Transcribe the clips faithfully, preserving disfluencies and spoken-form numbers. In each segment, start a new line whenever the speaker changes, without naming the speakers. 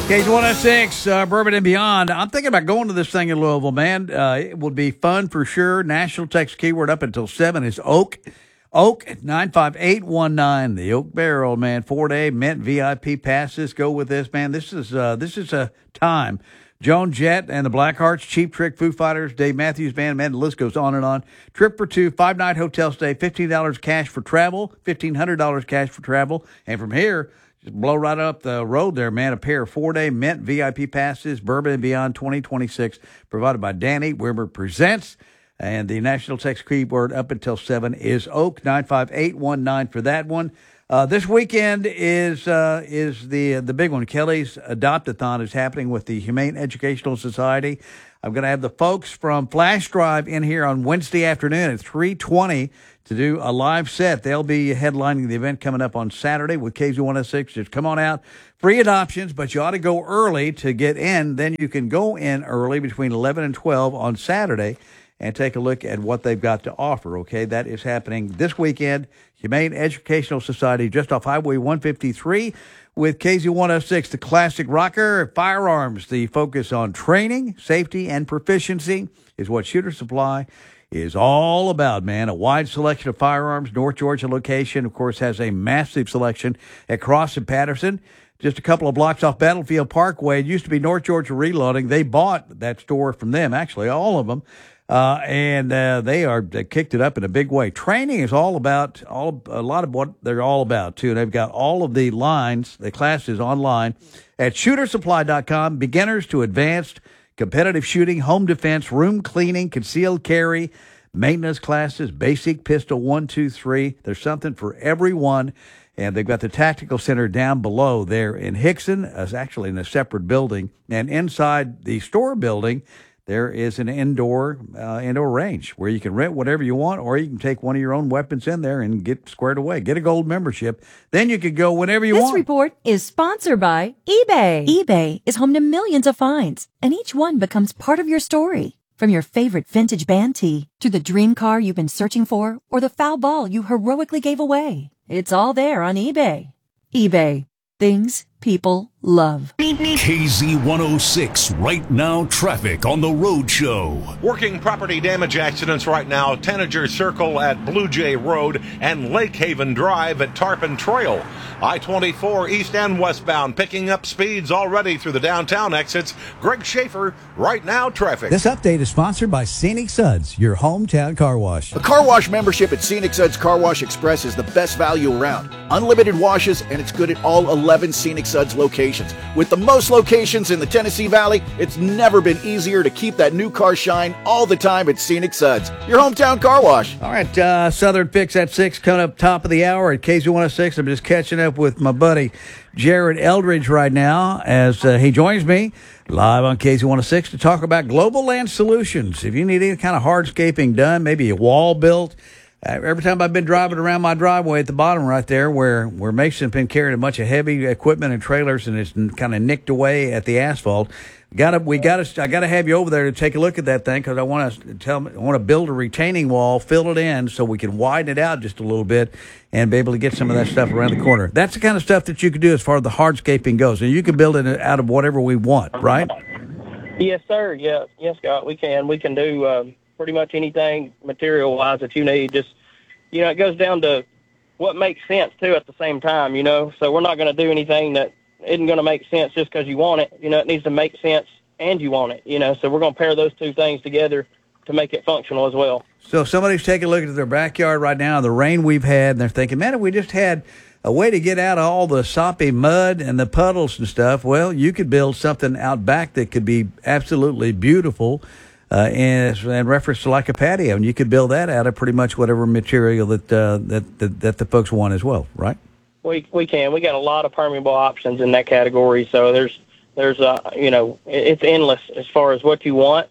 Cage one oh six, uh, Bourbon and Beyond. I'm thinking about going to this thing in Louisville, man. Uh, it would be fun for sure. National text keyword up until seven is Oak. Oak, nine five eight one nine. The Oak Barrel, man. Four-day Mint V I P passes. Go with this, man. This is uh, this is a time. Joan Jett and the Blackhearts, Cheap Trick, Foo Fighters, Dave Matthews Band, man, the list goes on and on. Trip for two, five-night hotel stay, fifteen dollars cash for travel, fifteen hundred dollars cash for travel. And from here, just blow right up the road there, man. A pair of four-day Mint V I P passes, Bourbon and Beyond twenty twenty-six, provided by Danny Wimmer Presents. And the national text keyword up until seven is Oak, nine five eight one nine for that one. Uh, this weekend is uh, is the the big one. Kelly's Adopt-a-thon is happening with the Humane Educational Society. I'm going to have the folks from Flash Drive in here on Wednesday afternoon at three twenty to do a live set. They'll be headlining the event coming up on Saturday with K Z one oh six. Just come on out. Free adoptions, but you ought to go early to get in. Then you can go in early between eleven and twelve on Saturday and take a look at what they've got to offer, okay? That is happening this weekend. Humane Educational Society just off Highway one fifty-three with K Z one oh six, the classic rocker. Firearms, the focus on training, safety, and proficiency is what Shooter Supply is all about, man. A wide selection of firearms. North Georgia location, of course, has a massive selection at Cross and Patterson. Just a couple of blocks off Battlefield Parkway. It used to be North Georgia Reloading. They bought that store from them, actually, all of them. Uh, and uh, they are they kicked it up in a big way. Training is all about all a lot of what they're all about too. They've got all of the lines, the classes online at shooter supply dot com. Beginners to advanced, competitive shooting, home defense, room cleaning, concealed carry, maintenance classes, basic pistol one, two, three. There's something for everyone. And they've got the Tactical Center down below there in Hickson. It's actually in a separate building. And inside the store building, there is an indoor uh, indoor range where you can rent whatever you want, or you can take one of your own weapons in there and get squared away. Get a gold membership. Then you could go whenever you
this
want.
This report is sponsored by eBay. eBay is home to millions of finds, and each one becomes part of your story. From your favorite vintage band tee to the dream car you've been searching for or the foul ball you heroically gave away. It's all there on eBay. eBay. Things people love.
K Z one oh six, Right Now Traffic on the Road Show.
Working property damage accidents right now. Tanager Circle at Blue Jay Road and Lake Haven Drive at Tarpon Trail. I twenty-four east and westbound picking up speeds already through the downtown exits. Greg Schaefer, Right Now Traffic.
This update is sponsored by Scenic Suds, your hometown car wash.
A car wash membership at Scenic Suds Car Wash Express is the best value around. Unlimited washes, and it's good at all eleven Scenic Suds locations. With the most locations in the Tennessee Valley, it's never been easier to keep that new car shine all the time at Scenic Suds, your hometown car wash.
All right, uh, Southern Fix at six, coming up top of the hour at K Z one oh six. I'm just catching up with my buddy Jared Eldridge right now as uh, he joins me live on K Z one oh six to talk about Global Land Solutions. If you need any kind of hardscaping done, maybe a wall built. Uh, every time I've been driving around my driveway at the bottom right there where, where Mason's been carrying a bunch of heavy equipment and trailers and it's kind of nicked away at the asphalt, gotta, we gotta, I gotta have you over there to take a look at that thing because I want to tell, I want to build a retaining wall, fill it in so we can widen it out just a little bit and be able to get some of that stuff around the corner. That's the kind of stuff that you can do as far as the hardscaping goes. And you can build it out of whatever we want, right?
Yes, sir. Yeah. Yes, Scott, we can. We can do, um, pretty much anything material-wise that you need. Just, you know, it goes down to what makes sense, too, at the same time, you know. So we're not going to do anything that isn't going to make sense just because you want it. You know, it needs to make sense and you want it, you know. So we're going to pair those two things together to make it functional as well.
So if somebody's taking a look at their backyard right now, the rain we've had, and they're thinking, man, if we just had a way to get out of all the soppy mud and the puddles and stuff, well, you could build something out back that could be absolutely beautiful. Uh, and in reference to like a patio, and you could build that out of pretty much whatever material that, uh, that that that the folks want as well, right?
We we can. We got a lot of permeable options in that category, so there's there's uh you know it's endless as far as what you want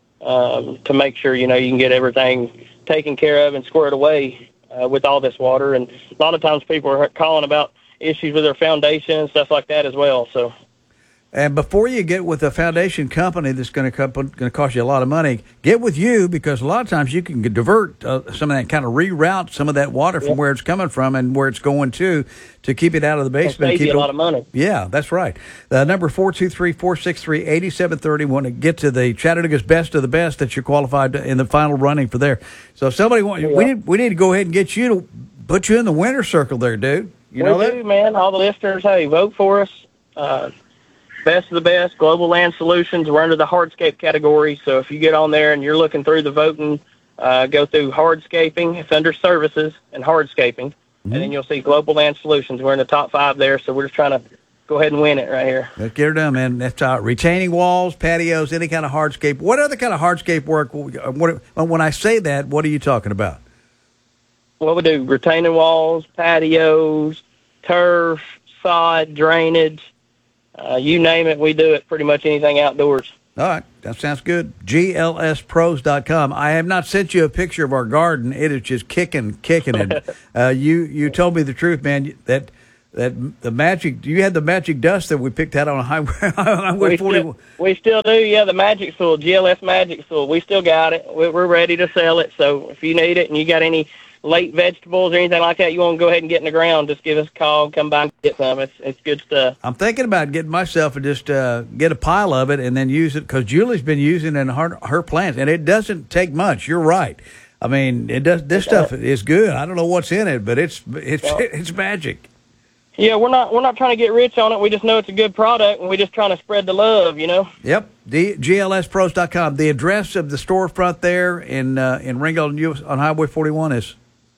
um, to make sure you know you can get everything taken care of and squared away uh, with all this water. And a lot of times people are calling about issues with their foundation and stuff like that as well. So.
And before you get with a foundation company that's going to going to cost you a lot of money, get with you, because a lot of times you can divert uh, some of that, kind of reroute some of that water from
Yep.
where it's coming from and where it's going to, to keep it out of the basement.
Save
keep
you
it,
a lot of money.
Yeah, that's right. The number four two three, four six three, eight seven three zero. Want to get to the Chattanooga's best of the best that you're qualified in the final running for there. So if somebody want,
Yeah.
we need we need to go ahead and get you to put you in the winner's circle there, dude. You know
we
that?
do, man. All the listeners, hey, vote for us. Uh, best of the best, Global Land Solutions. We're under the hardscape category, so if you get on there and you're looking through the voting, uh, go through hardscaping. It's under services and hardscaping, mm-hmm. and then you'll see Global Land Solutions. We're in the top five there, so we're just trying to go ahead and win it right here.
Let's get her done, man. That's uh, retaining walls, patios, any kind of hardscape. What other kind of hardscape work? What, when I say that, what are you talking about?
What we do, retaining walls, patios, turf, sod, drainage, uh, you name it, we do it, pretty much anything outdoors.
All right, that sounds good. G L S pros dot com. I have not sent you a picture of our garden. It is just kicking, kicking it. uh, you you told me the truth, man, that that the magic, you had the magic dust that we picked out on Highway, highway
we,
forty.
still, we still do, yeah, the Magic Soil, G L S Magic Soil. We still got it. We're ready to sell it, so if you need it and you got any late vegetables or anything like that you want to go ahead and get in the ground, just give us a call, come by and get some. It's it's good stuff.
I'm thinking about getting myself and just uh, get a pile of it and then use it, because Julie's been using it in her, her plants, and it doesn't take much. You're right. I mean, it does. This stuff is good. I don't know what's in it, but it's it's
Well,
it's magic.
Yeah, we're not we're not trying to get rich on it. We just know it's a good product, and we're just trying to spread the love, you know.
Yep, D- G L S pros dot com. The address of the storefront there in uh, in Ringgold on Highway forty-one is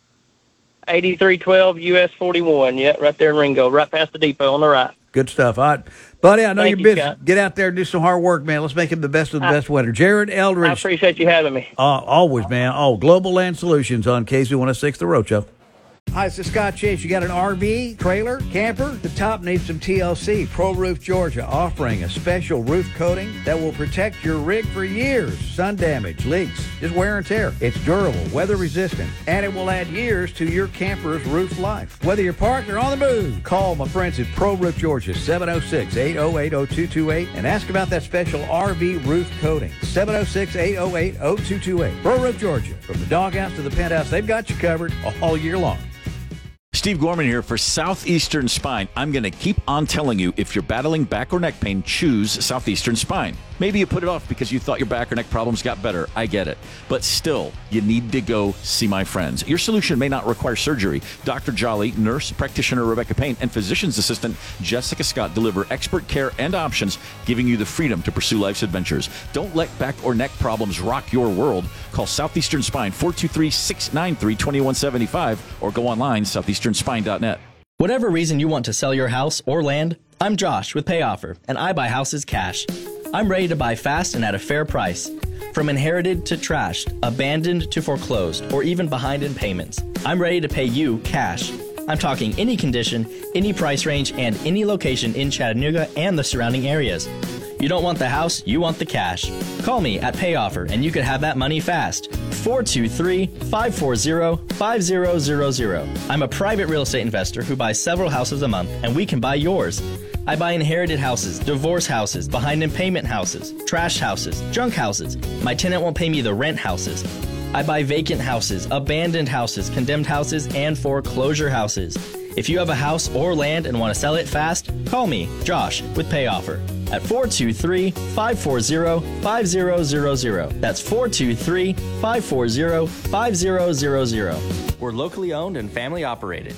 eighty-three twelve U S forty-one, yeah, right there in Ringo, right past the depot on the right.
good stuff. All right, buddy, I know
Thank
you're
you,
busy.
Scott.
Get out there and do some hard work, man. Let's make him the best of the
I-
best winner. Jared Eldridge.
I appreciate you having me.
Uh, always, man. Oh, Global Land Solutions on K Z one oh six The Roadshow. Hi, this is Scott Chase. You got an R V, trailer, camper? The top needs some T L C. Pro Roof Georgia offering a special roof coating that will protect your rig for years. Sun damage, leaks, just wear and tear. It's durable, weather resistant, and it will add years to your camper's roof life. Whether you're parked or on the move, call my friends at Pro Roof Georgia, seven oh six, eight oh eight, oh two two eight, and ask about that special R V roof coating. seven oh six, eight oh eight, oh two two eight. Pro Roof Georgia. From the doghouse to the penthouse, they've got you covered all year long.
Steve Gorman here for Southeastern Spine. I'm going to keep on telling you, if you're battling back or neck pain, choose Southeastern Spine. Maybe you put it off because you thought your back or neck problems got better. I get it. But still, you need to go see my friends. Your solution may not require surgery. Doctor Jolly, nurse practitioner Rebecca Payne, and physician's assistant Jessica Scott deliver expert care and options, giving you the freedom to pursue life's adventures. Don't let back or neck problems rock your world. Call Southeastern Spine, four two three, six nine three, two one seven five, or go online, southeastern spine dot net.
Whatever reason you want to sell your house or land, I'm Josh with PayOffer, and I buy houses cash. I'm ready to buy fast and at a fair price. From inherited to trashed, abandoned to foreclosed, or even behind in payments, I'm ready to pay you cash. I'm talking any condition, any price range, and any location in Chattanooga and the surrounding areas. You don't want the house, you want the cash. Call me at PayOffer and you could have that money fast. four two three, five four zero, five zero zero zero. I'm a private real estate investor who buys several houses a month, and we can buy yours. I buy inherited houses, divorce houses, behind in payment houses, trash houses, junk houses. My tenant won't pay me the rent houses. I buy vacant houses, abandoned houses, condemned houses, and foreclosure houses. If you have a house or land and want to sell it fast, call me, Josh, with PayOffer at four two three, five four zero, five zero zero zero. That's four two three, five four zero, five zero zero zero. We're locally owned and family operated.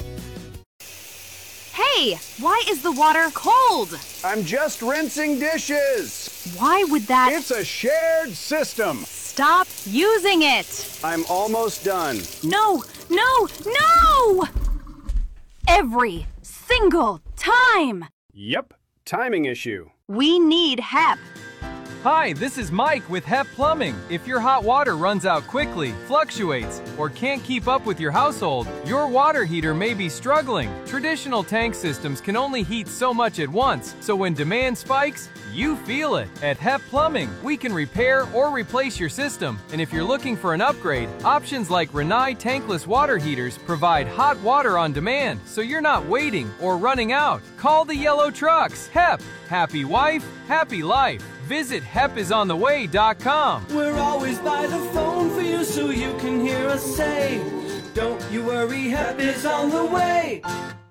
Hey, why is the water cold?
I'm just rinsing dishes.
Why would that...
It's a shared system.
Stop using it.
I'm almost done.
No, no, no! Every single time.
Yep, timing issue.
We need H E P.
Hi, this is Mike with Hep Plumbing. If your hot water runs out quickly, fluctuates, or can't keep up with your household, your water heater may be struggling. Traditional tank systems can only heat so much at once, so when demand spikes, you feel it. At Hep Plumbing, we can repair or replace your system. And if you're looking for an upgrade, options like Rinnai tankless water heaters provide hot water on demand, so you're not waiting or running out. Call the yellow trucks. Hep. Happy wife, happy life. Visit hep is on the way dot com.
We're always by the phone for you so you can hear us say, don't you worry, Hep is on the way.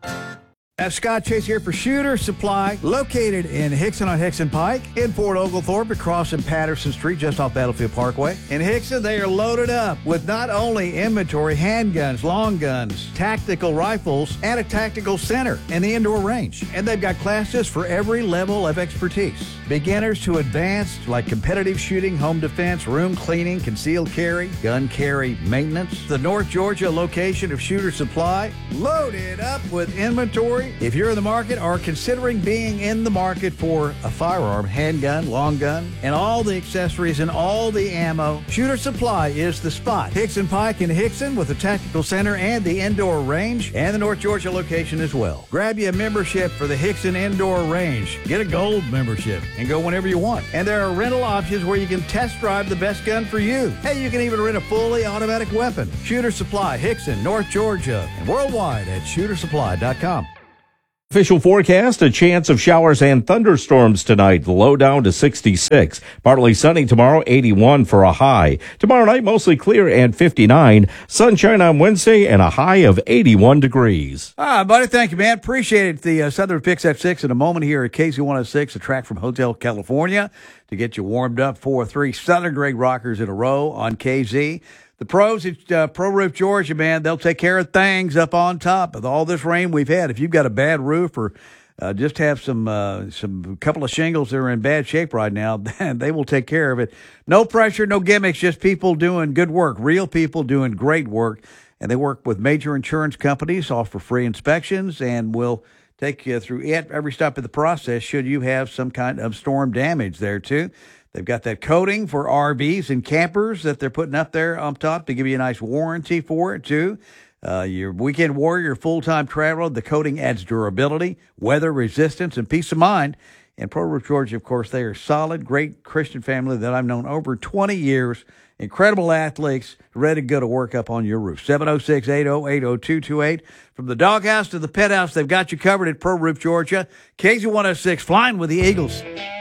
Uh, Scott Chase here for Shooter Supply, located in Hickson on Hickson Pike, in Fort Oglethorpe, across in Patterson Street, just off Battlefield Parkway. In Hickson, they are loaded up with not only inventory, handguns, long guns, tactical rifles, and a tactical center in the indoor range. And they've got classes for every level of expertise. Beginners to advanced, like competitive shooting, home defense, room cleaning, concealed carry, gun carry maintenance. The North Georgia location of Shooter Supply, loaded up with inventory. If you're in the market or considering being in the market for a firearm, handgun, long gun, and all the accessories and all the ammo, Shooter Supply is the spot. Hickson Pike in Hickson with the Tactical Center and the indoor range, and the North Georgia location as well. Grab you a membership for the Hickson Indoor Range. Get a gold membership and go whenever you want. And there are rental options where you can test drive the best gun for you. Hey, you can even rent a fully automatic weapon. Shooter Supply, Hickson, North Georgia, and worldwide at shooter supply dot com.
Official forecast, a chance of showers and thunderstorms tonight, low down to sixty-six. Partly sunny tomorrow, eighty-one for a high. Tomorrow night, mostly clear and fifty-nine. Sunshine on Wednesday and a high of eighty-one degrees.
All right, buddy. Thank you, man. Appreciate it. The uh, Southern Fix at six in a moment here at K Z one oh six, a track from Hotel California to get you warmed up for three Southern grade rockers in a row on K Z. The pros at uh, Pro Roof Georgia, man, they'll take care of things up on top with all this rain we've had. If you've got a bad roof or uh, just have some uh, some couple of shingles that are in bad shape right now, they will take care of it. No pressure, no gimmicks, just people doing good work, real people doing great work. And they work with major insurance companies, offer free inspections, and will take you through it every step of the process should you have some kind of storm damage there, too. They've got that coating for R Vs and campers that they're putting up there on top to give you a nice warranty for it, too. Uh, your weekend warrior, full-time traveler, the coating adds durability, weather resistance, and peace of mind. And Pro Roof Georgia, of course, they are solid, great Christian family that I've known over twenty years. Incredible athletes ready to go to work up on your roof. seven oh six, eight oh eight, oh two two eight. From the doghouse to the pet house, they've got you covered at Pro Roof Georgia. K Z one oh six, flying with the Eagles.